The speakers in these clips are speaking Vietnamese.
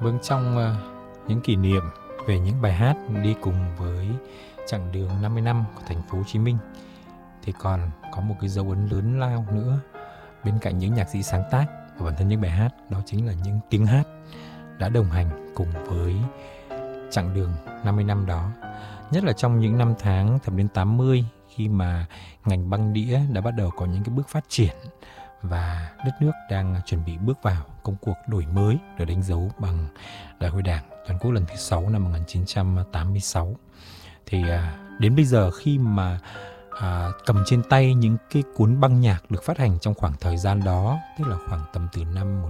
Vâng, trong những kỷ niệm về những bài hát đi cùng với chặng đường 50 năm của thành phố Hồ Chí Minh thì còn có một cái dấu ấn lớn lao nữa bên cạnh những nhạc sĩ sáng tác và bản thân những bài hát, đó chính là những tiếng hát đã đồng hành cùng với chặng đường 50 năm đó. Nhất là trong những năm tháng thập niên 80 khi mà ngành băng đĩa đã bắt đầu có những cái bước phát triển và đất nước đang chuẩn bị bước vào công cuộc đổi mới được đánh dấu bằng Đại hội Đảng Toàn quốc lần thứ 6 năm 1986. Thì đến bây giờ khi mà cầm trên tay những cái cuốn băng nhạc được phát hành trong khoảng thời gian đó, tức là khoảng tầm từ năm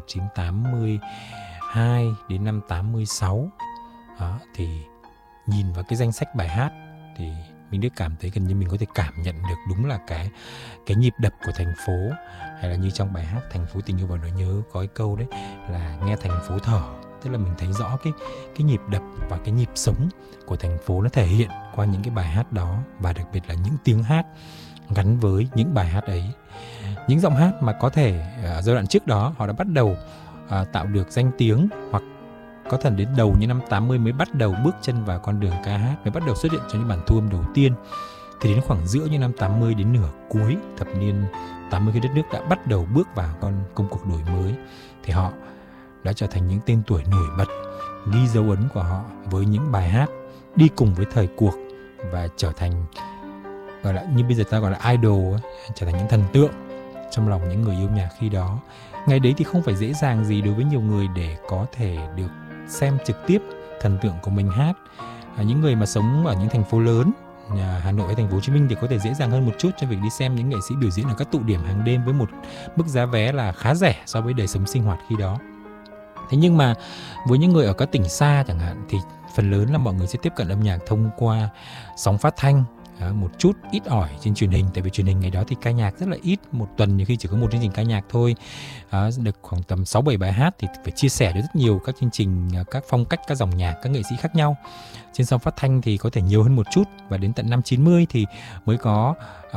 1982 đến năm 86 đó, thì nhìn vào cái danh sách bài hát thì mình được cảm thấy gần như mình có thể cảm nhận được đúng là cái nhịp đập của thành phố. Hay là như trong bài hát Thành phố tình yêu và nỗi nhớ có cái câu đấy là nghe thành phố thở, tức là mình thấy rõ cái nhịp đập và cái nhịp sống của thành phố nó thể hiện qua những cái bài hát đó, và đặc biệt là những tiếng hát gắn với những bài hát ấy. Những giọng hát mà có thể ở giai đoạn trước đó họ đã bắt đầu tạo được danh tiếng, hoặc có thể đến đầu những năm 80 mới bắt đầu bước chân vào con đường ca hát, mới bắt đầu xuất hiện trong những bản thu âm đầu tiên. Thì đến khoảng giữa những năm 80 đến nửa cuối thập niên 80 khi đất nước đã bắt đầu bước vào công cuộc đổi mới, thì họ đã trở thành những tên tuổi nổi bật, ghi dấu ấn của họ với những bài hát đi cùng với thời cuộc và trở thành, gọi là như bây giờ ta gọi là idol, trở thành những thần tượng trong lòng những người yêu nhạc khi đó. Ngày đấy thì không phải dễ dàng gì đối với nhiều người để có thể được xem trực tiếp thần tượng của mình hát. Những người mà sống ở những thành phố lớn, Hà Nội hay thành phố Hồ Chí Minh thì có thể dễ dàng hơn một chút trong việc đi xem những nghệ sĩ biểu diễn ở các tụ điểm hàng đêm với một mức giá vé là khá rẻ so với đời sống sinh hoạt khi đó. Thế nhưng mà với những người ở các tỉnh xa chẳng hạn thì phần lớn là mọi người sẽ tiếp cận âm nhạc thông qua sóng phát thanh, một chút ít ỏi trên truyền hình. Tại vì truyền hình ngày đó thì ca nhạc rất là ít, một tuần nhiều khi chỉ có một chương trình ca nhạc thôi, được khoảng tầm 6-7 bài hát thì phải chia sẻ được rất nhiều các chương trình, các phong cách, các dòng nhạc, các nghệ sĩ khác nhau. Trên sóng phát thanh thì có thể nhiều hơn một chút, và đến tận năm 90 thì mới có